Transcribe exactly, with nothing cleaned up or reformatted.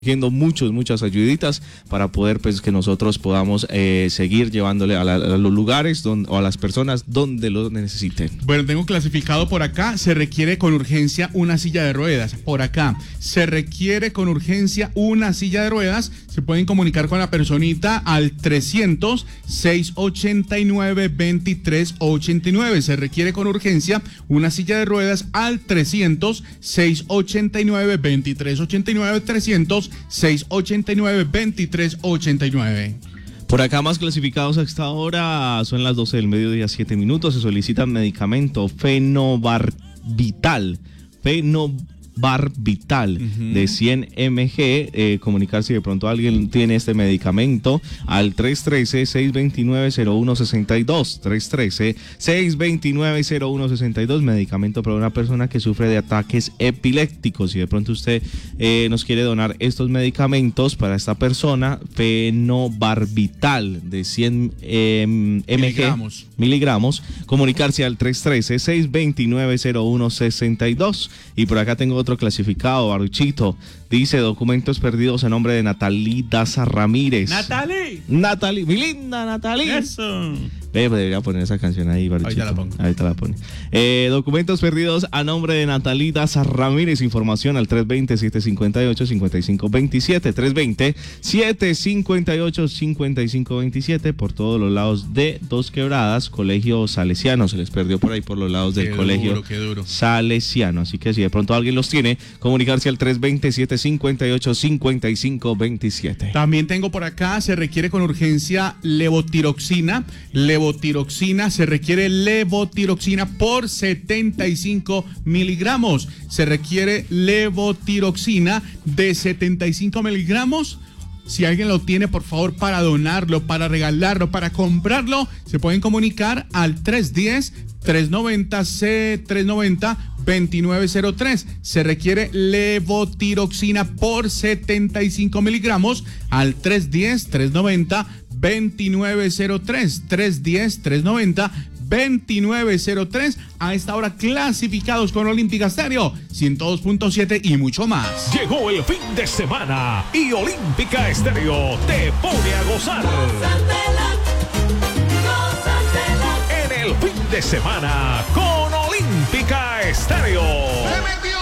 Haciendo muchos, muchas ayuditas para poder, pues, que nosotros podamos eh, seguir llevándole a, la, a los lugares donde, o a las personas donde lo necesiten. Bueno, tengo clasificado por acá, se requiere con urgencia una silla de ruedas. Por acá, se requiere con urgencia una silla de ruedas. Se pueden comunicar con la personita al trescientos, seiscientos ochenta y nueve, veintitrés ochenta y nueve. Se requiere con urgencia una silla de ruedas al trescientos, seiscientos ochenta y nueve, veintitrés ochenta y nueve, trescientos, seiscientos ochenta y nueve, veintitrés ochenta y nueve. Por acá más clasificados a esta hora, son las doce del mediodía, siete minutos, se solicita medicamento fenobarbital, fenobarbital uh-huh. de cien miligramos, eh, comunicar si de pronto alguien tiene este medicamento al tres uno tres, seis dos nueve, cero uno seis dos, tres uno tres, seis dos nueve, cero uno seis dos, medicamento para una persona que sufre de ataques epilépticos. Si de pronto usted eh, nos quiere donar estos medicamentos para esta persona, fenobarbital de cien eh, miligramos. miligramos, comunicarse al tres uno tres, seis dos nueve, cero uno seis dos. Y por acá tengo otro clasificado, Baruchito. Dice documentos perdidos a nombre de Natalie Daza Ramírez. ¡Natalie! ¡Natalie! ¡Mi linda Natalie! ¡Eso! Ve, debería poner esa canción ahí, Baruchito. Ahí te la pongo. Ahí te la pone. Eh, documentos perdidos a nombre de Natalie Daza Ramírez. Información al tres dos cero, siete cinco ocho, cinco cinco dos siete. tres dos cero, siete cinco ocho, cinco cinco dos siete. Por todos los lados de Dos Quebradas, Colegio Salesiano. Se les perdió por ahí por los lados del qué Colegio duro, qué duro. Salesiano. Así que si de pronto alguien los tiene, comunicarse al tres dos cero, siete cinco ocho, cinco cinco dos siete. También tengo por acá, se requiere con urgencia levotiroxina. Levotiroxina, se requiere levotiroxina por setenta y cinco miligramos. Se requiere levotiroxina de setenta y cinco miligramos. Si alguien lo tiene, por favor, para donarlo, para regalarlo, para comprarlo, se pueden comunicar al tres uno cero, tres noventa, tres noventa, veintinueve cero tres. Se requiere levotiroxina por setenta y cinco miligramos al tres uno cero, tres noventa, veintinueve cero tres. tres uno cero, tres noventa, veintinueve cero tres. A esta hora clasificados con Olímpica Estéreo ciento dos punto siete y mucho más. Llegó el fin de semana y Olímpica Estéreo te pone a gozar. Gózatela, gózatela. En el fin de semana con Olímpica Estéreo. ¡Se metió!